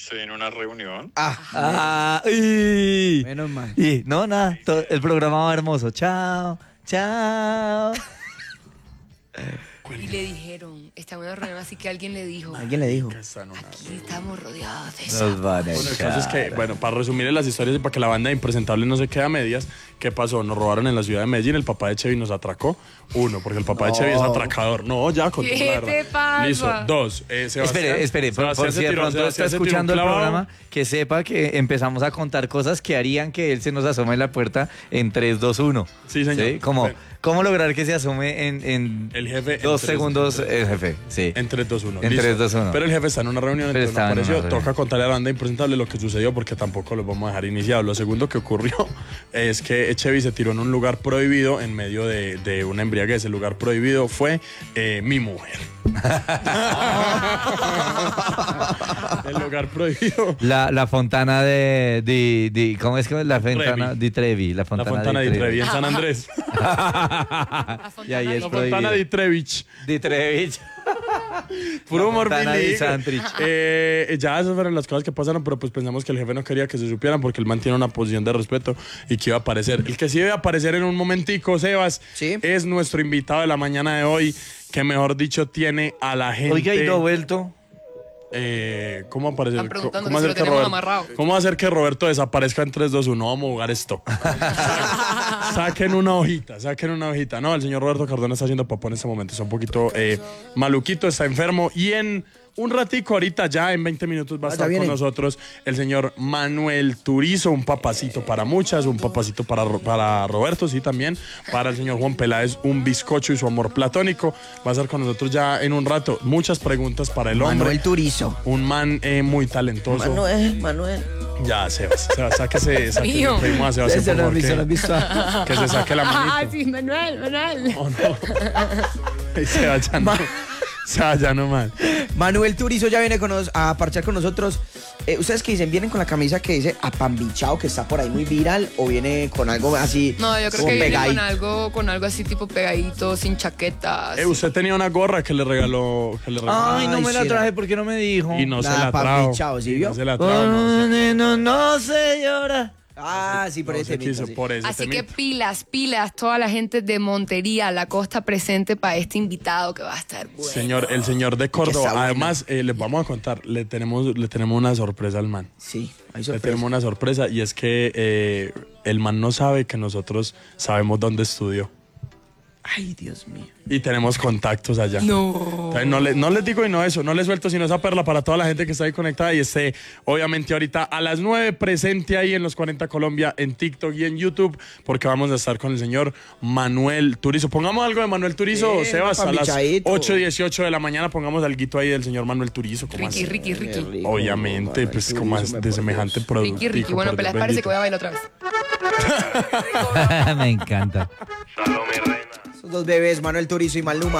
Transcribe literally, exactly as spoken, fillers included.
Estoy en una reunión. Ah, Ah, y, menos mal. y no, nada, todo- el programa va hermoso. Chao, chao. Y le dijeron, está en una reunión, así que alguien le dijo, Alguien le dijo. aquí estamos rodeados de Nos sapos. van a Bueno, el echar. caso es que, bueno, para resumir las historias y para que la banda de Impresentables no se quede a medias, ¿qué pasó? Nos robaron en la ciudad de Medellín, el papá de Chevy nos atracó. Uno, porque el papá de Chevy es atracador. No, ya, con ¿Qué toda la verdad. te pasa? Listo. Dos, eh, Sebastián. Espere, espere, por, Sebastián por se si de tiró- pronto está Sebastián se tiró un escuchando el clavado. programa, que sepa que empezamos a contar cosas que harían que él se nos asome en la puerta en tres, dos, uno. Sí, señor. Como, Bueno. ¿cómo lograr que se asome en, en El jefe en dos tres, segundos, dos, el jefe? Sí. En tres, dos, uno. En Listo. tres, dos, uno. Pero el jefe está en una reunión, Pero entonces no está en una apareció. reunión. Toca contarle a la banda de Impresentables lo que sucedió porque tampoco lo vamos a dejar iniciado. Lo segundo que ocurrió es que Chevy se tiró en un lugar prohibido en medio de, de una embriaguez. El lugar prohibido fue eh, mi mujer. El lugar prohibido. La, la fontana de, de, de- ¿cómo es que es? La fontana Trevi. de Trevi. La La fontana, Fontana de Trevi en San Andrés. Y ahí es La prohibido. Fontana de Trevich. De Trevi. Puro La humor Fontana de bilingüe. Santrich. Eh, ya esas fueron las cosas que pasaron, pero pues pensamos que el jefe no quería que se supieran porque él mantiene una posición de respeto y que iba a aparecer. El que sí debe aparecer en un momentico, Sebas, Sí. es nuestro invitado de la mañana de hoy, que mejor dicho tiene a la gente... Oiga, y Roberto. Eh, ¿Cómo aparecer? Están preguntando ¿Cómo que si hacer lo que tenemos Robert- amarrado. ¿Cómo hacer que Roberto desaparezca en tres, dos, uno? Vamos a jugar esto. Saquen una hojita, saquen una hojita. No, el señor Roberto Cardona está haciendo papá en este momento. Está un poquito eh, maluquito, está enfermo. Y en un ratico, ahorita ya en veinte minutos va a Ah, ya estar con viene. nosotros el señor Manuel Turizo, un papacito para muchas, un papacito para, Ro- para Roberto, sí, también. Para el señor Juan Peláez, un bizcocho y su amor platónico. Va a estar con nosotros ya en un rato. Muchas preguntas para el hombre. Manuel Turizo. Un man eh, muy talentoso. Manuel, Manuel. Ya, Sebas, Sebas, sáquese, sáquese. Mío. Le pedimos a Sebastián, Se por lo favor, han visto, lo han que, visto. que se saque la Ah, manito. sí, Manuel, Manuel. Oh, no. Sebas, ya no. Sebas, ya no mal. Manuel Turizo ya viene con nos- a parchar con nosotros. Eh, ¿Ustedes qué dicen? ¿Vienen con la camisa que dice apambichao, que está por ahí muy viral? ¿O viene con algo así? No, yo creo como que viene pegadito? con algo, con algo así tipo pegadito, sin chaquetas. Eh, usted tenía una gorra que le regaló. Que le regaló Ay, no Ay, me la sí, traje porque no me dijo. y no la se la trajo. apambichao, ¿sí Y vio? No se la Oh, trajo. no, no, no, no, no, señora. Ah, sí, por no ese se quiso, temita, sí. por ese Así que temita. pilas, pilas, toda la gente de Montería, la costa presente para este invitado que va a estar bueno. Señor, el señor de Córdoba. está bueno. Además, eh, les vamos a contar, le tenemos, le tenemos una sorpresa al man. Sí, hay Le sorpresa. tenemos una sorpresa y es que eh, el man no sabe que nosotros sabemos dónde estudió. Ay, Dios mío. Y tenemos contactos allá. No. Entonces, no, le- no les digo y no eso, no les suelto sino esa perla para toda la gente que está ahí conectada y esté obviamente ahorita a las nueve presente ahí en los cuarenta Colombia, en TikTok y en YouTube, porque vamos a estar con el señor Manuel Turizo. Pongamos algo de Manuel Turizo, Sí, Sebas, a las pambichadito. ocho y dieciocho de la mañana pongamos alguito ahí del señor Manuel Turizo. ¿Cómo Ricky, así? Ricky, Ricky. rico, Obviamente, Manuel pues como Turizo, es me de semejante producto. Ricky, Ricky. Bueno, Peláez, parece que voy a bailar otra vez. Me encanta. Salome Reina. Esos dos bebés, Manuel Turizo y Maluma.